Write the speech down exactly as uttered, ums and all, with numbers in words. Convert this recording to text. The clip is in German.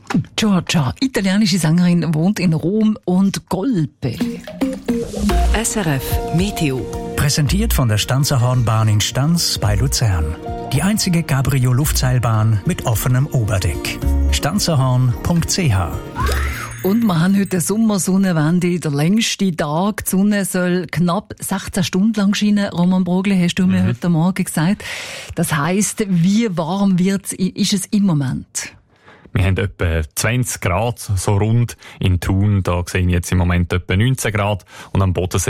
Giorgia, italienische Sängerin, wohnt in Rom und Golpe. S R F Meteo. Präsentiert von der Stanzerhornbahn in Stanz bei Luzern. Die einzige Cabrio-Luftseilbahn mit offenem Oberdeck. stanzerhorn punkt c h. Und wir haben heute eine Sommersonnenwende, der längste Tag. Die Sonne soll knapp sechzehn Stunden lang scheinen. Roman Brogli, hast du mir mhm. heute Morgen gesagt. Das heisst, wie warm wird's, ist es im Moment? Wir haben etwa zwanzig Grad, so rund. In Thun, da sehe ich jetzt im Moment etwa neunzehn Grad. Und am Bodensee